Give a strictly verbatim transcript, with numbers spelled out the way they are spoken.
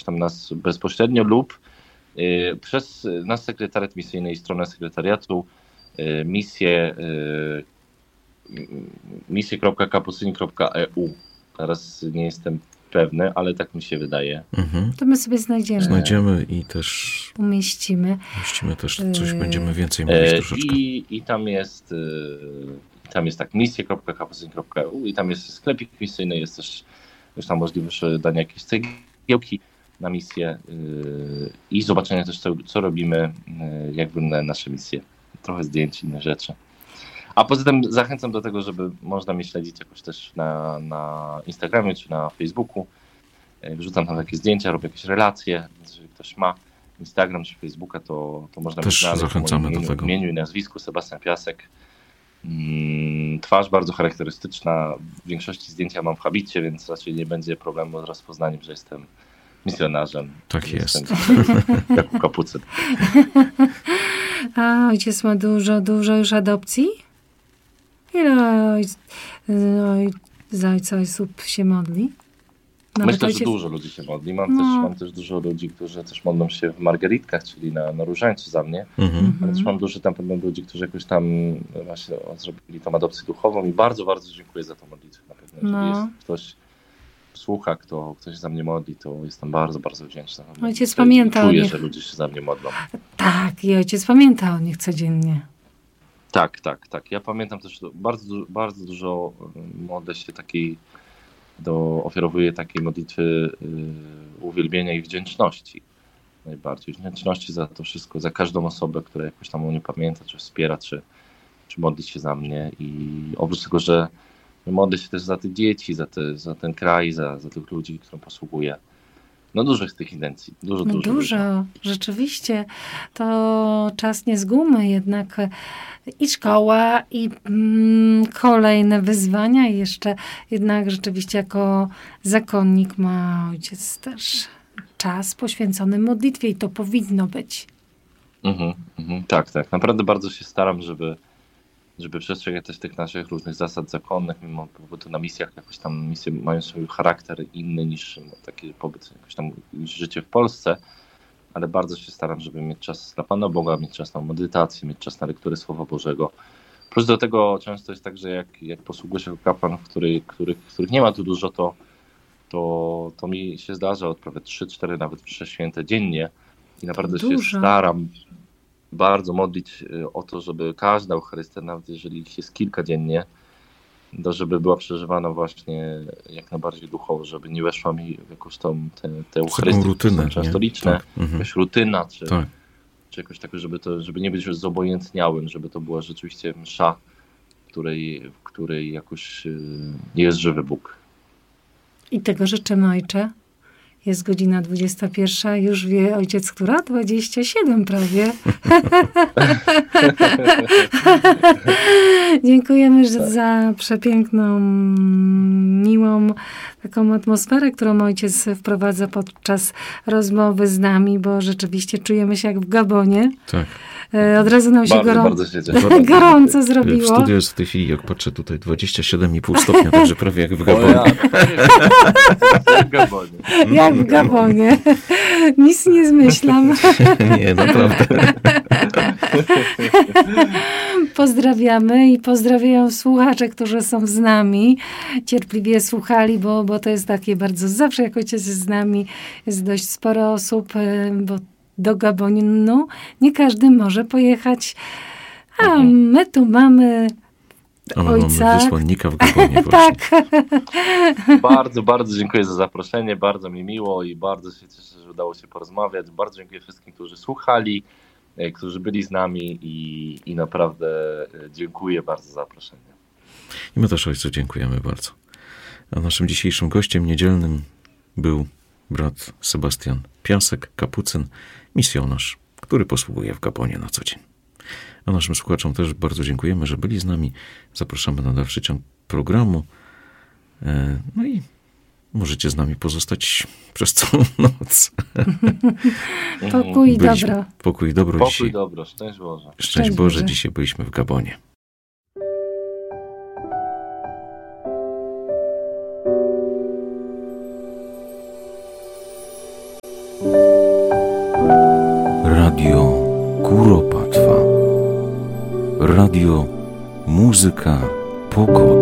jakoś tam nas bezpośrednio lub y, przez nasz sekretariat misyjny i stronę sekretariatu y, misję y, misję kropka kapucyni kropka e u. Teraz nie jestem pewny, ale tak mi się wydaje. Mhm. To my sobie znajdziemy. Znajdziemy i też umieścimy. Umieścimy też coś, Yy. będziemy więcej mówić E, troszeczkę. I, i tam jest y, tam jest tak misję kropka kapucyni kropka e u i tam jest sklepik misyjny, jest też, też tam możliwość dania jakiejś cegiełki na misję y, i zobaczenia też co, co robimy, y, jak wyglądają nasze misje. Trochę zdjęć, inne rzeczy. A poza tym zachęcam do tego, żeby można mnie śledzić jakoś też na, na Instagramie czy na Facebooku. Wrzucam tam jakieś zdjęcia, robię jakieś relacje, więc jeżeli ktoś ma Instagram czy Facebooka, to, to można Też mnie znaleźć zachęcamy w moim do tego. imieniu i nazwisku, Sebastian Piasek. Hmm, twarz bardzo charakterystyczna. W większości zdjęcia mam w habicie, więc raczej nie będzie problemu z rozpoznaniem, że jestem misjonarzem. Tak że jest. Jestem Jakub Kapucyn. A ojciec ma dużo, dużo już adopcji? Ile ojc, oj, za ojca osób się modli? Nawet Myślę, ojciec... że dużo ludzi się modli. Mam, No. też, mam też dużo ludzi, którzy też modlą się w margeritkach, czyli na, na różańcu za mnie. Mhm. Ale też mam dużo tam pewno ludzi, którzy jakoś tam właśnie zrobili tą adopcję duchową i bardzo, bardzo dziękuję za tą modlitwę. Na pewno, jeżeli No. jest ktoś słucha, kto ktoś za mnie modli, to jestem bardzo, bardzo wdzięczny. Ojciec I pamięta o Czuję, nich. że ludzie się za mnie modlą. Tak, i ojciec pamięta o nich codziennie. Tak, tak, tak. Ja pamiętam też bardzo, du- bardzo dużo modlę się takiej, do, ofiarowuję takiej modlitwy y, uwielbienia i wdzięczności. Najbardziej wdzięczności za to wszystko, za każdą osobę, która jakoś tam o mnie pamięta, czy wspiera, czy, czy modli się za mnie. I oprócz tego, że modlę się też za te dzieci, za, te, za ten kraj, za, za tych ludzi, którym posługuję. No dużo jest tych intencji. Dużo, No dużo. dużo, rzeczywiście. To czas nie z gumy, jednak i szkoła, i mm, kolejne wyzwania, i jeszcze jednak rzeczywiście jako zakonnik ma ojciec też czas poświęcony modlitwie i to powinno być. Mhm, mhm. Tak, tak. Naprawdę bardzo się staram, żeby, żeby przestrzegać też tych naszych różnych zasad zakonnych, mimo bo to na misjach jakoś tam misje mają swój charakter inny niż no, taki pobyt, jakoś tam niż życie w Polsce, ale bardzo się staram, żeby mieć czas dla Pana Boga, mieć czas na medytację, mieć czas na lekturę Słowa Bożego. Plus do tego często jest tak, że jak, jak posługuję się jako kapłan, w których, których, których nie ma tu dużo, to, to, to mi się zdarza odprawiać trzy, cztery nawet msze święte dziennie i naprawdę się Dużo. staram bardzo modlić o to, żeby każda Eucharystia, nawet jeżeli ich jest kilka dziennie, to żeby była przeżywana właśnie jak najbardziej duchowo, żeby nie weszła mi w jakąś tą, te, te Eucharystie, rutynę, które są często nie? liczne, Tak. Mhm. jakaś rutyna, czy, Tak. czy jakoś takie, żeby, to, żeby nie być zobojętniałym, żeby to była rzeczywiście msza, w której, w której jakoś yy, jest żywy Bóg. I tego życzymy, ojcze. Jest godzina dwudziesta pierwsza, już wie ojciec, która? dwadzieścia siedem prawie. Dziękujemy że za przepiękną, miłą taką atmosferę, którą ojciec wprowadza podczas rozmowy z nami, bo rzeczywiście czujemy się jak w Gabonie. Tak. E, Od razu nam się Bardzo, gorą... bardzo się cieszę. gorąco W zrobiło. studiu jest w tej chwili, jak patrzę tutaj, dwadzieścia siedem i pół stopnia, także prawie jak w O Gabonie. ja, w Gabonie. Jak w Gabonie. Nic nie zmyślam. Nie, naprawdę. Pozdrawiamy i pozdrawiają słuchacze, którzy są z nami. Cierpliwie słuchali, bo, bo to jest takie bardzo, zawsze jak ojciec jest z nami, jest dość sporo osób, bo do Gabonu nie każdy może pojechać. A Mhm. my tu mamy A my ojca. mamy wysłannika w Gabonie właśnie. Tak. Bardzo, bardzo dziękuję za zaproszenie, bardzo mi miło i bardzo się cieszę, że udało się porozmawiać. Bardzo dziękuję wszystkim, którzy słuchali, e, którzy byli z nami i, i naprawdę e, dziękuję bardzo za zaproszenie. I my też ojcu dziękujemy bardzo. A naszym dzisiejszym gościem niedzielnym był brat Sebastian Piasek, kapucyn, misjonarz, który posługuje w Gabonie na co dzień. A naszym słuchaczom też bardzo dziękujemy, że byli z nami. Zapraszamy na dalszy ciąg programu. No i możecie z nami pozostać przez całą noc. Pokój i Byliśmy- dobro. Pokój i dobro Pokój, dzisiaj. dobro, szczęść Boże. Szczęść Szczęść Boże, Boże. dzisiaj byliśmy w Gabonie. Radio Kuropatwa. Radio Muzyka Pogoda.